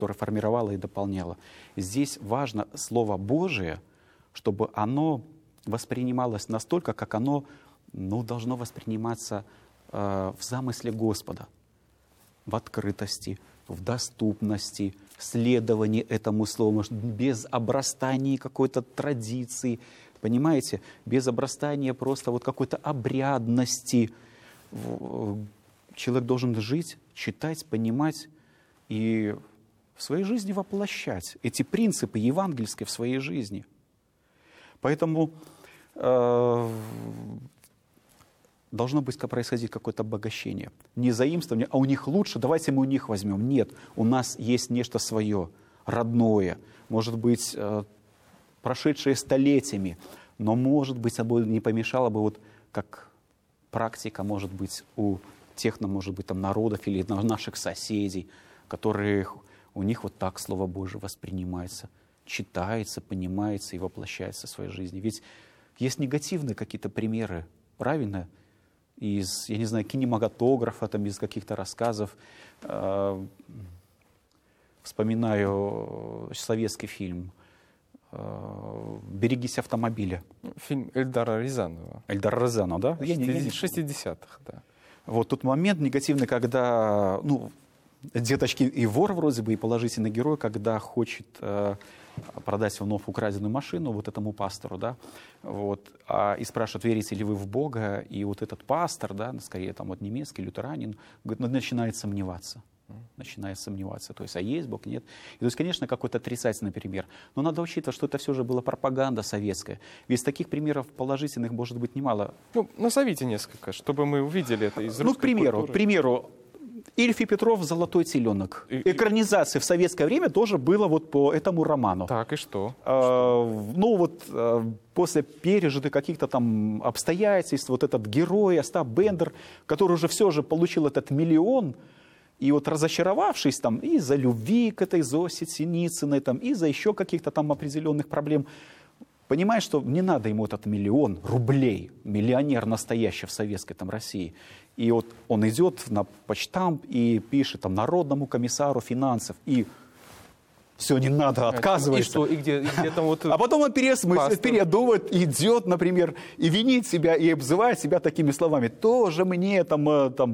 которое формировало и дополняло. Здесь важно Слово Божие, чтобы оно воспринималось настолько, как оно должно восприниматься в замысле Господа, в открытости, в доступности, в следовании этому слову, без обрастания какой-то традиции, понимаете, без обрастания просто вот какой-то обрядности. Человек должен жить, читать, понимать и в своей жизни воплощать эти принципы евангельские в своей жизни. Поэтому должно быть происходить какое-то обогащение. Не заимствование, а у них лучше, давайте мы у них возьмем. Нет, у нас есть нечто свое, родное, может быть, прошедшее столетиями, но, может быть, собой не помешало бы, вот как практика, может быть, у тех, может быть, там, народов или наших соседей, которые у них вот так Слово Божие воспринимается, читается, понимается и воплощается в своей жизни. Ведь есть негативные какие-то примеры, правильно? Из, я не знаю, кинематографа, там, из каких-то рассказов. Вспоминаю советский фильм «Берегись автомобиля». Фильм Эльдара Рязанова. Эльдара Рязанова, да? 60-х, да. Вот тот момент негативный, когда, деточки и вор вроде бы, и положительный герой, когда хочет продать вновь украденную машину вот этому пастору, да, вот, и спрашивают, верите ли вы в Бога, и вот этот пастор, да, скорее там вот немецкий, лютеранин, говорит, начинает сомневаться, то есть, а есть Бог, нет. И, то есть, конечно, какой-то отрицательный пример, но надо учитывать, что это все же была пропаганда советская, ведь таких примеров положительных может быть немало. Назовите несколько, чтобы мы увидели это из русской культуры. К примеру, Ильф и Петров «Золотой теленок». Экранизация в советское время тоже была вот по этому роману. Так, и что? После пережитых каких-то там обстоятельств, вот этот герой Остап Бендер, который уже все же получил этот миллион, и вот разочаровавшись там из-за любви к этой Зосе Синицыной, там, из-за еще каких-то там определенных проблем, понимает, что не надо ему этот миллион рублей, миллионер настоящий в советской там России. И вот он идет на почтамп и пишет там народному комиссару финансов, и все, не надо, отказывается. И что, и где там вот... А потом он передумывает, идет, например, и винит себя, и обзывает себя такими словами. Тоже мне там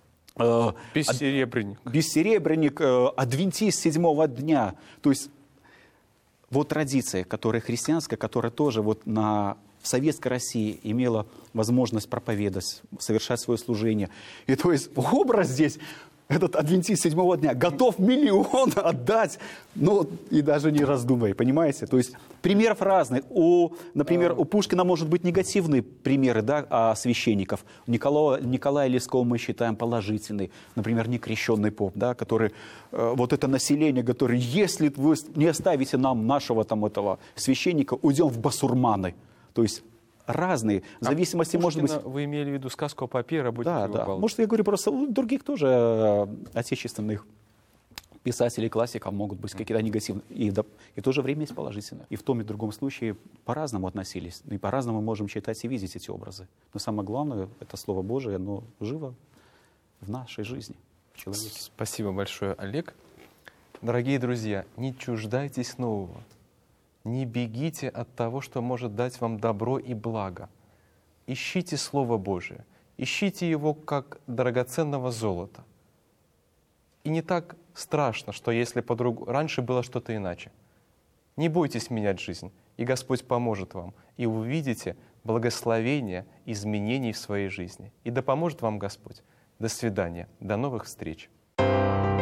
бессеребренник, адвентист седьмого дня. То есть вот традиция, которая христианская, которая тоже вот в Советской России имела возможность проповедовать, совершать свое служение. И то есть образ здесь, этот адвентист седьмого дня, готов миллион отдать, и даже не раздумывая, понимаете? То есть примеров разных. Например, у Пушкина может быть негативные примеры, да, священников. Николая Лескова мы считаем положительный. Например, некрещенный поп, да, который, вот это население, которое, если вы не оставите нам нашего там этого священника, уйдем в басурманы. То есть разные, в зависимости, может быть... Вы имели в виду сказку о попе и работнике Да. Может, я говорю просто у других тоже отечественных писателей, классиков могут быть какие-то негативные. И в то же время есть положительные. И в том и другом случае по-разному относились. И по-разному можем читать и видеть эти образы. Но самое главное, это Слово Божие, оно живо в нашей жизни. Спасибо большое, Олег. Дорогие друзья, не чуждайтесь нового. Не бегите от того, что может дать вам добро и благо. Ищите Слово Божие. Ищите его как драгоценного золота. И не так страшно, что если раньше было что-то иначе. Не бойтесь менять жизнь, и Господь поможет вам, и вы увидите благословение изменений в своей жизни. И да поможет вам Господь. До свидания, до новых встреч.